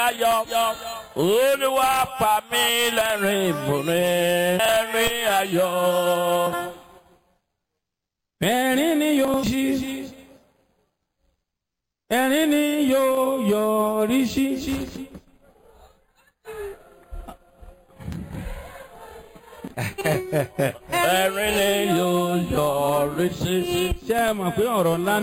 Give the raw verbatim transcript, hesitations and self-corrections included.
ayọ̀. Olúwa pa mí lẹ́rìn ìbùnmi ẹ̀rín ayọ̀. Ẹ̀rín ni yóò ṣí, ẹ̀rín ni yóò yọrí sí. Ẹ̀rín ni yóò yọrí sí. Ṣé ẹ mọ̀ pé ọ̀rọ̀ ńlá